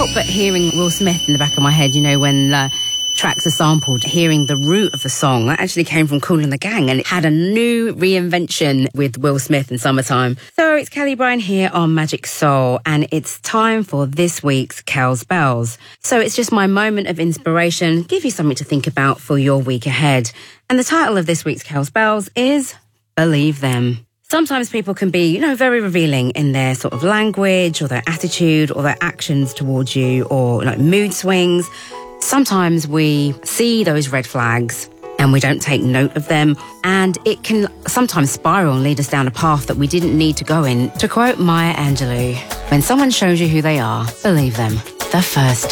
help but hearing Will Smith in the back of my head, you know, when tracks are sampled, hearing the root of the song. That actually came from Kool and the Gang, and it had a new reinvention with Will Smith in Summertime. So it's Kelly Bryan here on Magic Soul, and it's time for this week's Kel's Bells. So it's just my moment of inspiration, give you something to think about for your week ahead. And the title of this week's Kel's Bells is Believe Them. Sometimes people can be, you know, very revealing in their sort of language or their attitude or their actions towards you, or like mood swings. Sometimes we see those red flags and we don't take note of them, and it can sometimes spiral and lead us down a path that we didn't need to go in. To quote Maya Angelou, when someone shows you who they are, believe them the first